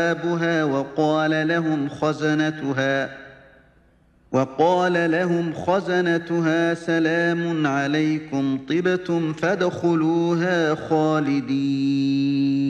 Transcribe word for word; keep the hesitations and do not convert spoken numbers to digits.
أبوابها وقال لهم خزنتها وقال لهم خزنتها سلام عليكم طبتم فادخلوها خالدين